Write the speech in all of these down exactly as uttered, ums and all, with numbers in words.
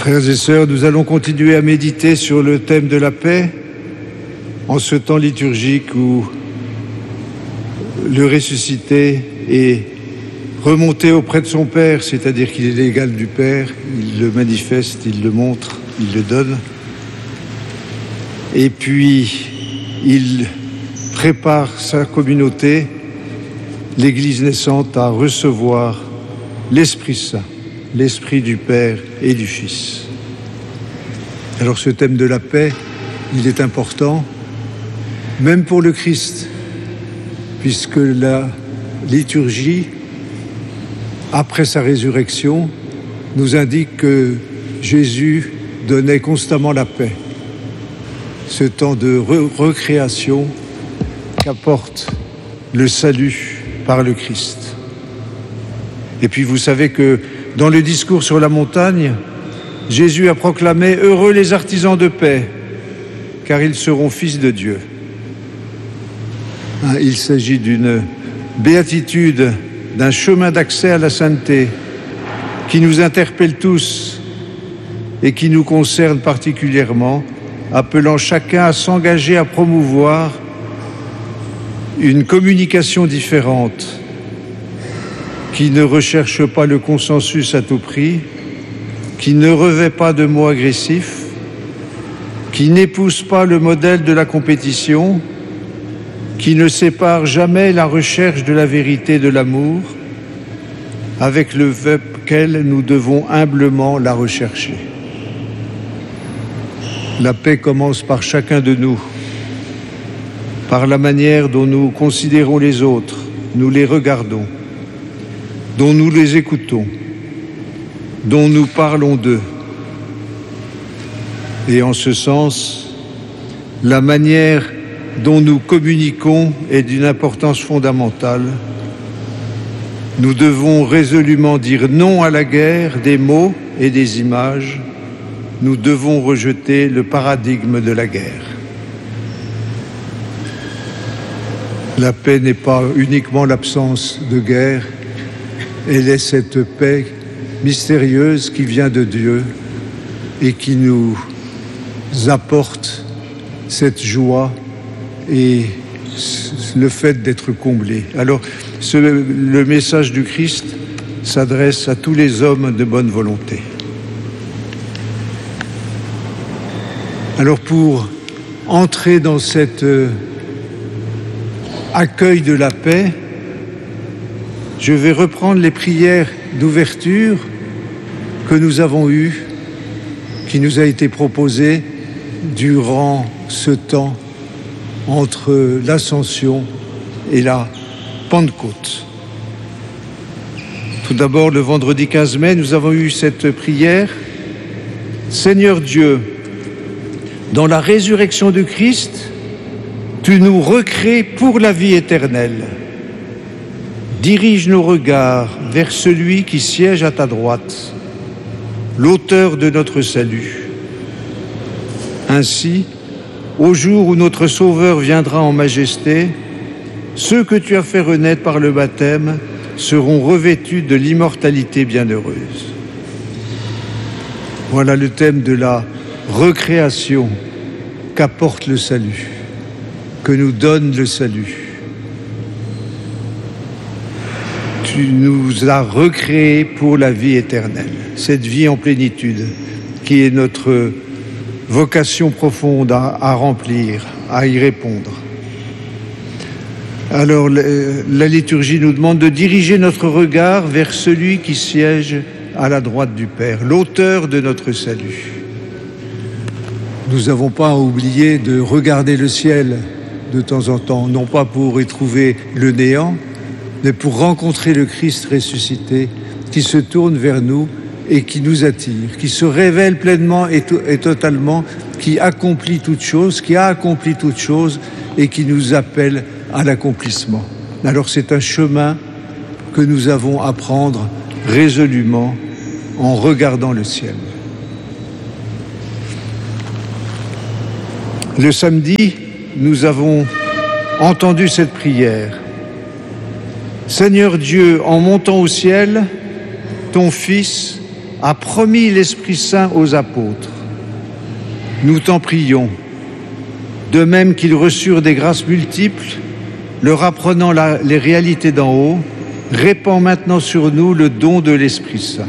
Frères et sœurs, nous allons continuer à méditer sur le thème de la paix en ce temps liturgique où le ressuscité est remonté auprès de son Père, c'est-à-dire qu'il est l'égal du Père, il le manifeste, il le montre, il le donne. Et puis, il prépare sa communauté, l'Église naissante, à recevoir l'Esprit Saint, l'Esprit du Père et du Fils. Alors ce thème de la paix, il est important, même pour le Christ, puisque la liturgie, après sa résurrection, nous indique que Jésus donnait constamment la paix. Ce temps de re- recréation qu'apporte le salut par le Christ. Et puis vous savez que dans le discours sur la montagne, Jésus a proclamé « Heureux les artisans de paix, car ils seront fils de Dieu ». Il s'agit d'une béatitude, d'un chemin d'accès à la sainteté qui nous interpelle tous et qui nous concerne particulièrement, appelant chacun à s'engager à promouvoir une communication différente qui ne recherche pas le consensus à tout prix, qui ne revêt pas de mots agressifs, qui n'épouse pas le modèle de la compétition, qui ne sépare jamais la recherche de la vérité de l'amour, avec lequel nous devons humblement la rechercher. La paix commence par chacun de nous, par la manière dont nous considérons les autres, nous les regardons, dont nous les écoutons, dont nous parlons d'eux. Et en ce sens, la manière dont nous communiquons est d'une importance fondamentale. Nous devons résolument dire non à la guerre des mots et des images. Nous devons rejeter le paradigme de la guerre. La paix n'est pas uniquement l'absence de guerre, elle est cette paix mystérieuse qui vient de Dieu et qui nous apporte cette joie et le fait d'être comblé. Alors, ce, le message du Christ s'adresse à tous les hommes de bonne volonté. Alors, pour entrer dans cet euh, accueil de la paix, je vais reprendre les prières d'ouverture que nous avons eues, qui nous a été proposées durant ce temps entre l'Ascension et la Pentecôte. Tout d'abord, le vendredi quinze mai, nous avons eu cette prière. Seigneur Dieu, dans la résurrection du Christ, tu nous recrées pour la vie éternelle. Dirige nos regards vers celui qui siège à ta droite, l'auteur de notre salut. Ainsi, au jour où notre Sauveur viendra en majesté, ceux que tu as fait renaître par le baptême seront revêtus de l'immortalité bienheureuse. Voilà le thème de la recréation qu'apporte le salut, que nous donne le salut. Tu nous as recréés pour la vie éternelle, cette vie en plénitude qui est notre vocation profonde à, à remplir, à y répondre. Alors, la, la liturgie nous demande de diriger notre regard vers celui qui siège à la droite du Père, l'auteur de notre salut. Nous n'avons pas à oublier de regarder le ciel de temps en temps, non pas pour y trouver le néant, mais pour rencontrer le Christ ressuscité qui se tourne vers nous et qui nous attire, qui se révèle pleinement et, to- et totalement, qui accomplit toute chose, qui a accompli toute chose et qui nous appelle à l'accomplissement. Alors c'est un chemin que nous avons à prendre résolument en regardant le ciel. Le samedi, nous avons entendu cette prière. Seigneur Dieu, en montant au ciel, ton Fils a promis l'Esprit Saint aux apôtres. Nous t'en prions. De même qu'ils reçurent des grâces multiples, leur apprenant la, les réalités d'en haut, répand maintenant sur nous le don de l'Esprit Saint.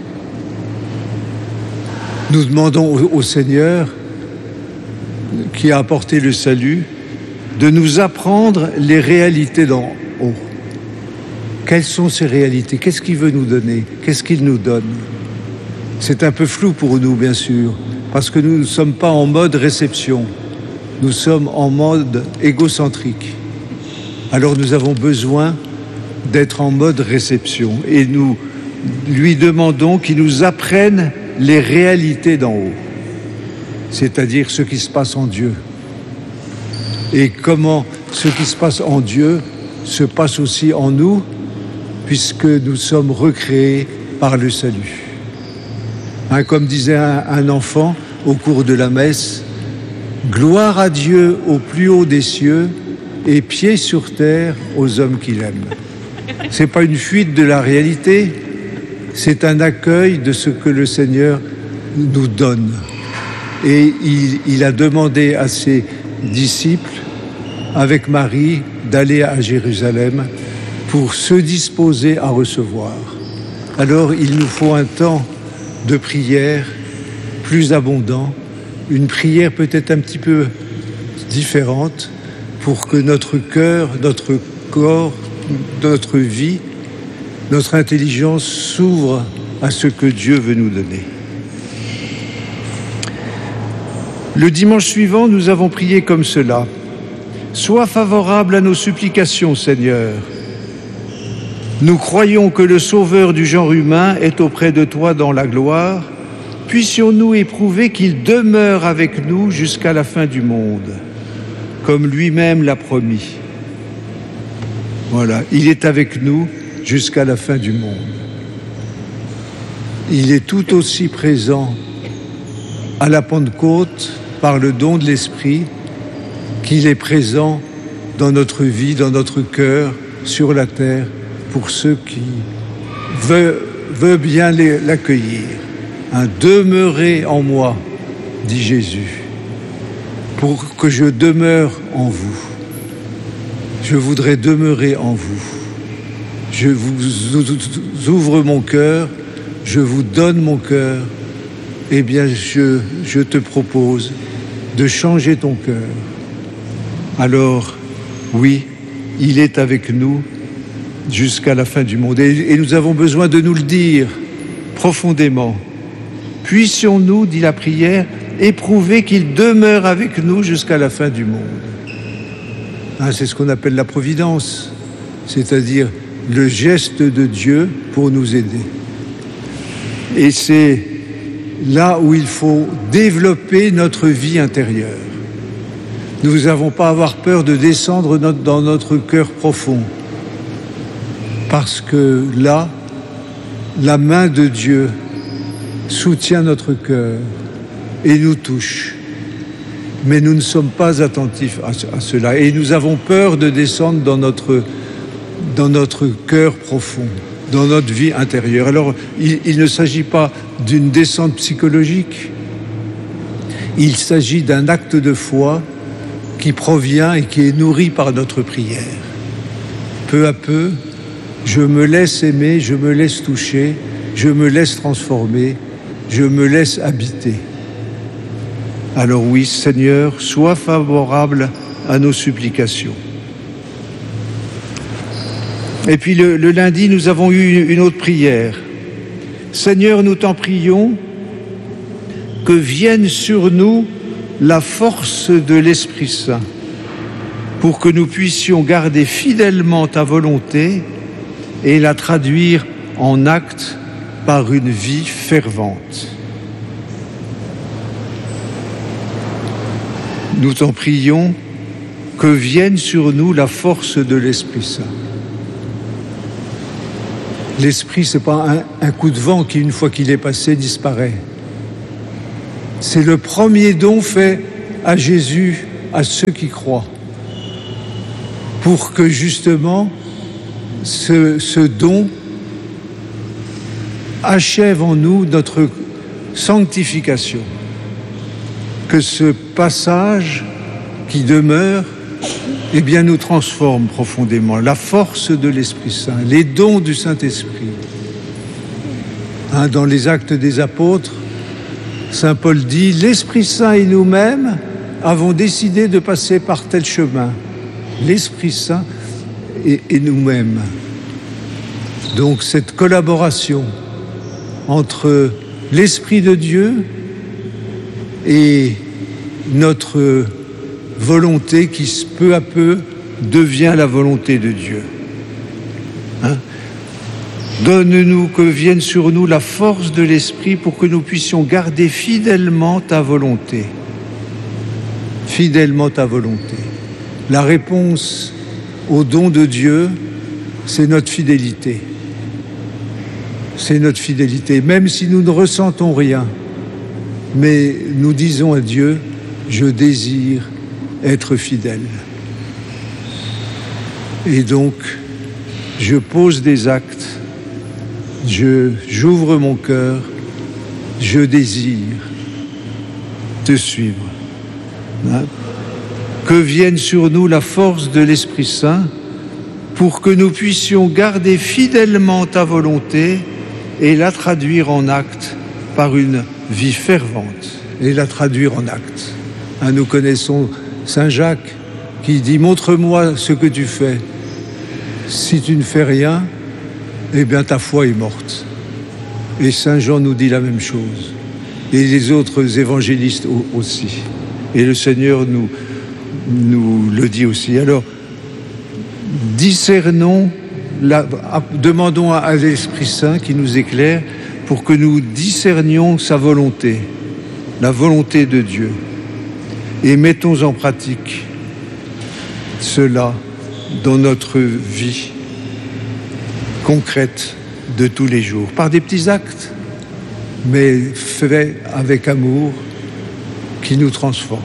Nous demandons au, au Seigneur, qui a apporté le salut, de nous apprendre les réalités d'en haut. Quelles sont ces réalités? Qu'est-ce qu'il veut nous donner? Qu'est-ce qu'il nous donne? C'est un peu flou pour nous, bien sûr, parce que nous ne sommes pas en mode réception. Nous sommes en mode égocentrique. Alors nous avons besoin d'être en mode réception. Et nous lui demandons qu'il nous apprenne les réalités d'en haut, c'est-à-dire ce qui se passe en Dieu. Et comment ce qui se passe en Dieu se passe aussi en nous, puisque nous sommes recréés par le salut. Hein, comme disait un, un enfant au cours de la messe, « Gloire à Dieu au plus haut des cieux et pieds sur terre aux hommes qu'il aime. » Ce n'est pas une fuite de la réalité, c'est un accueil de ce que le Seigneur nous donne. Et il, il a demandé à ses disciples, avec Marie, d'aller à Jérusalem pour se disposer à recevoir. Alors il nous faut un temps de prière plus abondant, une prière peut-être un petit peu différente pour que notre cœur, notre corps, notre vie, notre intelligence s'ouvre à ce que Dieu veut nous donner. Le dimanche suivant, nous avons prié comme cela. Sois favorable à nos supplications, Seigneur. Nous croyons que le Sauveur du genre humain est auprès de toi dans la gloire. Puissions-nous éprouver qu'il demeure avec nous jusqu'à la fin du monde, comme lui-même l'a promis. Voilà, il est avec nous jusqu'à la fin du monde. Il est tout aussi présent à la Pentecôte par le don de l'Esprit qu'il est présent dans notre vie, dans notre cœur, sur la terre, pour ceux qui veulent, veulent bien l'accueillir. Hein, demeurez en moi, dit Jésus, pour que je demeure en vous. Je voudrais demeurer en vous. Je vous ouvre mon cœur, je vous donne mon cœur. Eh bien, je, je te propose de changer ton cœur. Alors, oui, il est avec nous jusqu'à la fin du monde. Et, et nous avons besoin de nous le dire profondément. Puissions-nous, dit la prière, éprouver qu'il demeure avec nous jusqu'à la fin du monde. Hein, c'est ce qu'on appelle la providence, c'est-à-dire le geste de Dieu pour nous aider. Et c'est là où il faut développer notre vie intérieure. Nous n'avons pas à avoir peur de descendre notre, dans notre cœur profond, parce que là, la main de Dieu soutient notre cœur et nous touche. Mais nous ne sommes pas attentifs à, à cela. Et nous avons peur de descendre dans notre, dans notre cœur profond, dans notre vie intérieure. Alors, il, il ne s'agit pas d'une descente psychologique. Il s'agit d'un acte de foi qui provient et qui est nourri par notre prière. Peu à peu, je me laisse aimer, je me laisse toucher, je me laisse transformer, je me laisse habiter. Alors oui, Seigneur, sois favorable à nos supplications. Et puis le, le lundi, nous avons eu une autre prière. Seigneur, nous t'en prions, que vienne sur nous la force de l'Esprit Saint, pour que nous puissions garder fidèlement ta volonté et la traduire en actes par une vie fervente. Nous t'en prions, que vienne sur nous la force de l'Esprit Saint. L'Esprit, ce n'est pas un, un coup de vent qui, une fois qu'il est passé, disparaît. C'est le premier don fait à Jésus, à ceux qui croient, pour que justement ce, ce don achève en nous notre sanctification. Que ce passage qui demeure, eh bien, nous transforme profondément. La force de l'Esprit Saint, les dons du Saint-Esprit. Hein, dans les Actes des Apôtres, Saint Paul dit « L'Esprit Saint et nous-mêmes avons décidé de passer par tel chemin. » L'Esprit Saint et, et nous-mêmes. Donc cette collaboration entre l'Esprit de Dieu et notre volonté qui peu à peu devient la volonté de Dieu. Hein? Donne-nous que vienne sur nous la force de l'Esprit pour que nous puissions garder fidèlement ta volonté. Fidèlement ta volonté. La réponse au don de Dieu, c'est notre fidélité. C'est notre fidélité, même si nous ne ressentons rien. Mais nous disons à Dieu, je désire être fidèle. Et donc, je pose des actes, je, j'ouvre mon cœur, je désire te suivre. Hein? Que vienne sur nous la force de l'Esprit Saint pour que nous puissions garder fidèlement ta volonté et la traduire en actes par une vie fervente et la traduire en actes. Hein, nous connaissons Saint Jacques qui dit « Montre-moi ce que tu fais. Si tu ne fais rien, eh bien ta foi est morte. » Et Saint Jean nous dit la même chose. Et les autres évangélistes aussi. Et le Seigneur nous, nous le dit aussi. Alors, discernons, la, demandons à l'Esprit Saint qui nous éclaire pour que nous discernions sa volonté, la volonté de Dieu. Et mettons en pratique cela dans notre vie concrète de tous les jours, par des petits actes, mais faits avec amour, qui nous transforment.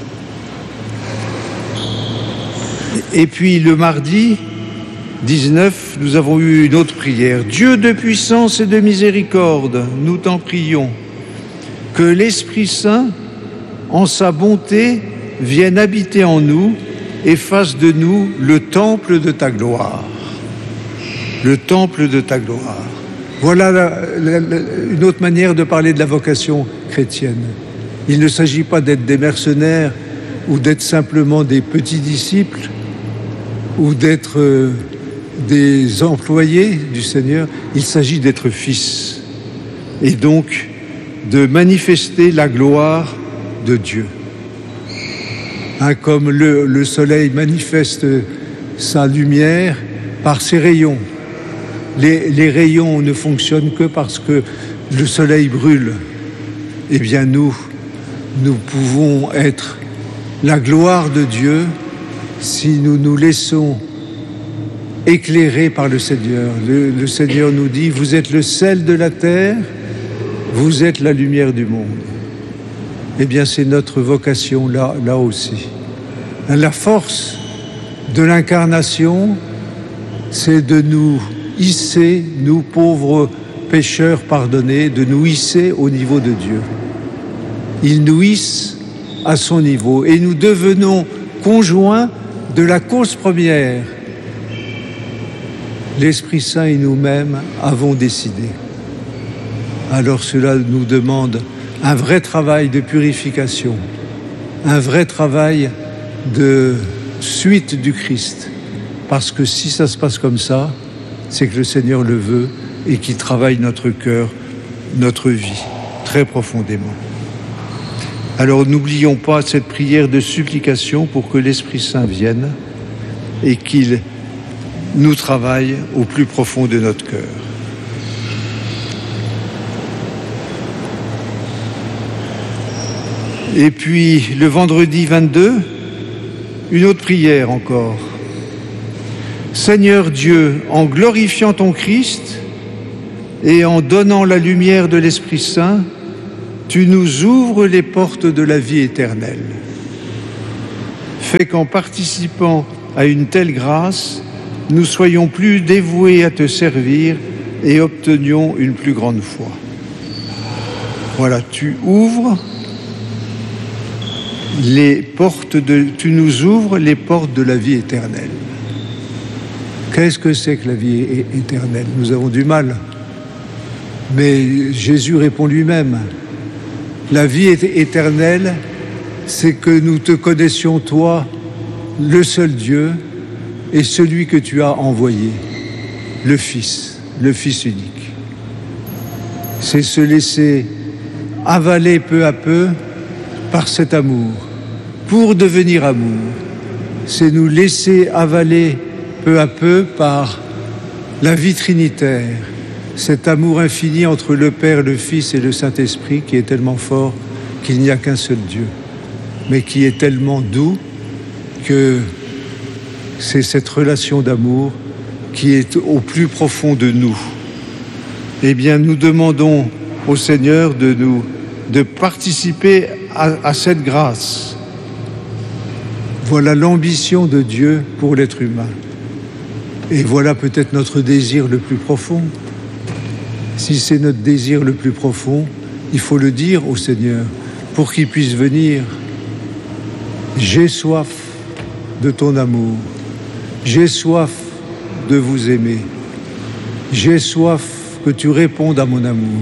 Et puis le mardi dix-neuf, nous avons eu une autre prière. Dieu de puissance et de miséricorde, nous t'en prions, que l'Esprit Saint, en sa bonté, vienne habiter en nous et fasse de nous le temple de ta gloire. Le temple de ta gloire. Voilà la, la, la, une autre manière de parler de la vocation chrétienne. Il ne s'agit pas d'être des mercenaires ou d'être simplement des petits disciples ou d'être euh, des employés du Seigneur. Il s'agit d'être fils et donc de manifester la gloire de Dieu. Hein, comme le, le soleil manifeste sa lumière par ses rayons. Les, les rayons ne fonctionnent que parce que le soleil brûle. Eh bien nous, nous pouvons être la gloire de Dieu si nous nous laissons éclairer par le Seigneur. Le, le Seigneur nous dit, vous êtes le sel de la terre, vous êtes la lumière du monde. Eh bien c'est notre vocation là, là aussi. La force de l'incarnation, c'est de nous hisser, nous pauvres pécheurs pardonnés, de nous hisser au niveau de Dieu. Il nous hisse à son niveau et nous devenons conjoints de la cause première. L'Esprit Saint et nous-mêmes avons décidé. Alors cela nous demande un vrai travail de purification, un vrai travail de suite du Christ. Parce que si ça se passe comme ça, c'est que le Seigneur le veut et qu'il travaille notre cœur, notre vie, très profondément. Alors n'oublions pas cette prière de supplication pour que l'Esprit Saint vienne et qu'il nous travaille au plus profond de notre cœur. Et puis le vendredi vingt-deux, une autre prière encore. Seigneur Dieu, en glorifiant ton Christ et en donnant la lumière de l'Esprit Saint, tu nous ouvres les portes de la vie éternelle. Fais qu'en participant à une telle grâce, nous soyons plus dévoués à te servir et obtenions une plus grande foi. Voilà, tu ouvres les portes de, tu nous ouvres les portes de la vie éternelle. Qu'est-ce que c'est que la vie éternelle? Nous avons du mal. Mais Jésus répond lui-même. La vie éternelle, c'est que nous te connaissions, toi, le seul Dieu, et celui que tu as envoyé, le Fils, le Fils unique. C'est se laisser avaler peu à peu par cet amour, pour devenir amour. C'est nous laisser avaler peu à peu par la vie trinitaire, cet amour infini entre le Père, le Fils et le Saint-Esprit qui est tellement fort qu'il n'y a qu'un seul Dieu, mais qui est tellement doux que c'est cette relation d'amour qui est au plus profond de nous. Eh bien, nous demandons au Seigneur de nous de participer à, à cette grâce. Voilà l'ambition de Dieu pour l'être humain. Et voilà peut-être notre désir le plus profond. Si c'est notre désir le plus profond, il faut le dire au Seigneur pour qu'il puisse venir. J'ai soif de ton amour. J'ai soif de vous aimer. J'ai soif que tu répondes à mon amour.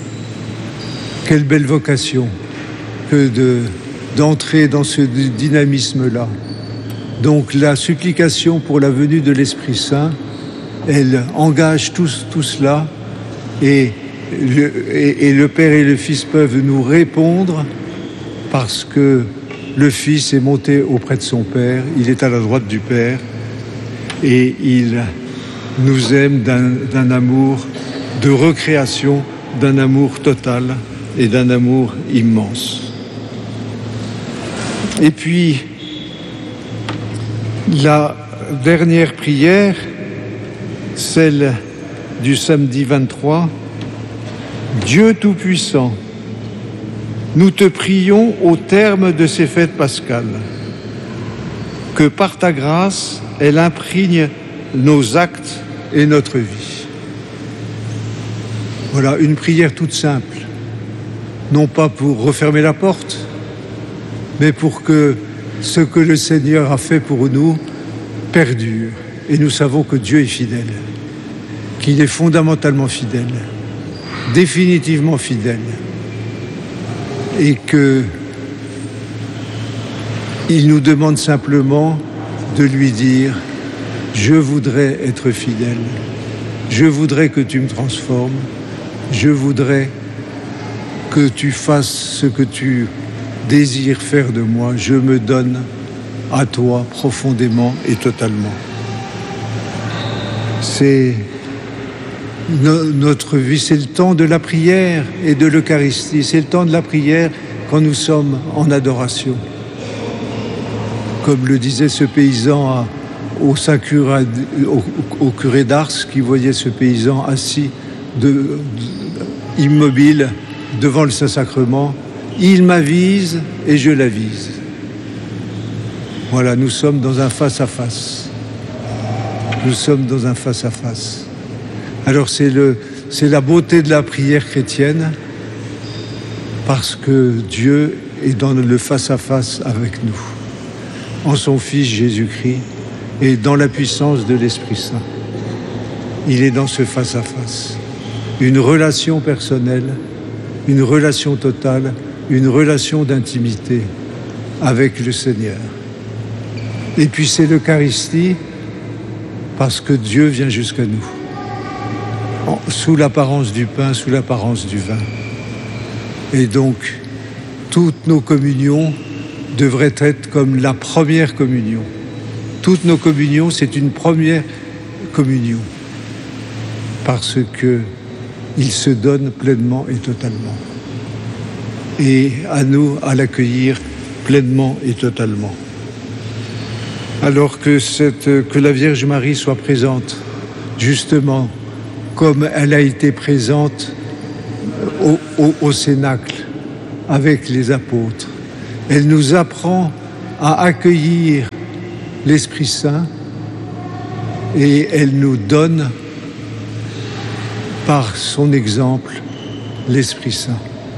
Quelle belle vocation que de, d'entrer dans ce dynamisme-là. Donc la supplication pour la venue de l'Esprit Saint, elle engage tout, tout cela et le, et, et le Père et le Fils peuvent nous répondre parce que le Fils est monté auprès de son Père, il est à la droite du Père et il nous aime d'un, d'un amour de recréation, d'un amour total et d'un amour immense. Et puis, la dernière prière, celle du samedi vingt-trois, Dieu Tout-Puissant, nous te prions au terme de ces fêtes pascales, que par ta grâce, elle imprègne nos actes et notre vie. Voilà, une prière toute simple, non pas pour refermer la porte, mais pour que ce que le Seigneur a fait pour nous perdure. Et nous savons que Dieu est fidèle, qu'il est fondamentalement fidèle, définitivement fidèle, et que il nous demande simplement de lui dire « Je voudrais être fidèle, je voudrais que tu me transformes, je voudrais que tu fasses ce que tu désires faire de moi, je me donne à toi profondément et totalement. » C'est no- notre vie, c'est le temps de la prière et de l'Eucharistie, c'est le temps de la prière quand nous sommes en adoration. Comme le disait ce paysan à, au, Saint-Curé, au, au curé d'Ars qui voyait ce paysan assis de, de, immobile devant le Saint-Sacrement, il m'avise et je l'avise. Voilà, nous sommes dans un face-à-face. Nous sommes dans un face-à-face. Alors c'est, le, c'est la beauté de la prière chrétienne parce que Dieu est dans le face-à-face avec nous, en son Fils Jésus-Christ et dans la puissance de l'Esprit Saint. Il est dans ce face-à-face. Une relation personnelle, une relation totale, une relation d'intimité avec le Seigneur. Et puis c'est l'Eucharistie parce que Dieu vient jusqu'à nous, en, sous l'apparence du pain, sous l'apparence du vin. Et donc, toutes nos communions devraient être comme la première communion. Toutes nos communions, c'est une première communion parce que il se donne pleinement et totalement. Et à nous à l'accueillir pleinement et totalement. Alors que, cette, que la Vierge Marie soit présente, justement, comme elle a été présente au, au, au Cénacle, avec les apôtres. Elle nous apprend à accueillir l'Esprit Saint et elle nous donne par son exemple, l'Esprit Saint.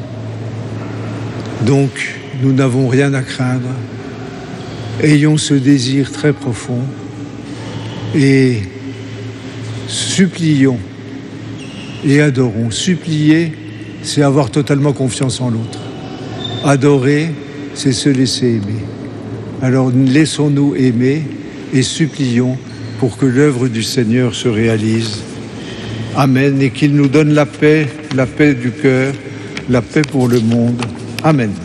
Donc, nous n'avons rien à craindre. Ayons ce désir très profond et supplions et adorons. Supplier, c'est avoir totalement confiance en l'autre. Adorer, c'est se laisser aimer. Alors laissons-nous aimer et supplions pour que l'œuvre du Seigneur se réalise. Amen. Et qu'il nous donne la paix, la paix du cœur, la paix pour le monde. Amen.